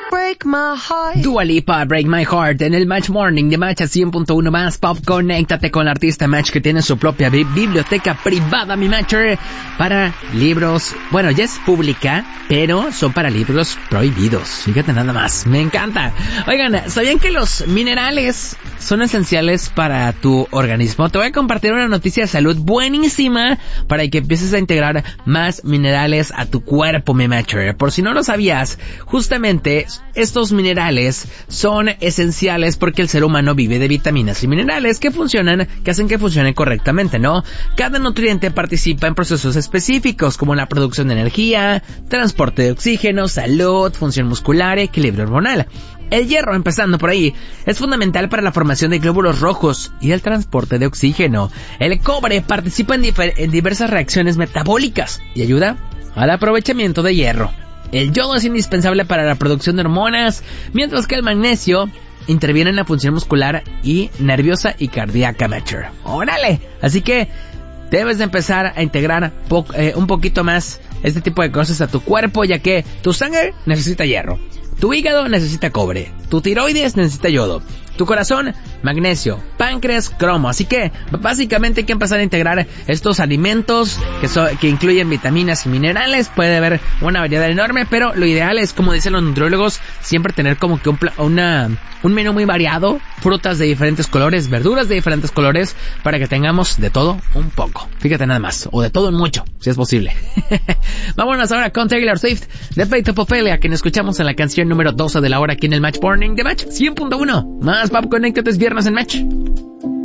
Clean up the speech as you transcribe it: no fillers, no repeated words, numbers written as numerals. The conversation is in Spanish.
Break my heart. Dua Lipa, Break My Heart, en el Match Morning de Match a 100.1 más Pop. Conéctate con la artista Match, que tiene su propia biblioteca privada, mi Matcher, para libros. Bueno, ya es pública, pero son para libros prohibidos. Fíjate nada más, me encanta. Oigan, ¿sabían que los minerales son esenciales para tu organismo? Te voy a compartir una noticia de salud buenísima para que empieces a integrar más minerales a tu cuerpo, mi Matcher. Por si no lo sabías, justamente estos minerales son esenciales porque el ser humano vive de vitaminas y minerales que hacen que funcionen correctamente, ¿no? Cada nutriente participa en procesos específicos como la producción de energía, transporte de oxígeno, salud, función muscular y equilibrio hormonal. El hierro, empezando por ahí, es fundamental para la formación de glóbulos rojos y el transporte de oxígeno. El cobre participa en diversas reacciones metabólicas y ayuda al aprovechamiento de hierro. El yodo es indispensable para la producción de hormonas, mientras que el magnesio interviene en la función muscular y nerviosa y cardíaca, Matcher. ¡Órale! Así que debes de empezar a integrar un poquito más este tipo de cosas a tu cuerpo, ya que tu sangre necesita hierro, tu hígado necesita cobre, tu tiroides necesita yodo, tu corazón, magnesio, páncreas, cromo. Así que básicamente hay que empezar a integrar estos alimentos que incluyen vitaminas y minerales. Puede haber una variedad enorme, pero lo ideal es, como dicen los nutriólogos, siempre tener como que un menú muy variado, frutas de diferentes colores, verduras de diferentes colores, para que tengamos de todo un poco. Fíjate nada más, o de todo en mucho, si es posible. Vámonos ahora con Taylor Swift, de Fate of Ophelia, quien escuchamos en la canción número 12 de la hora aquí en el Match Morning de Match 100.1. Más Pop, conéctate, es viernes en Match.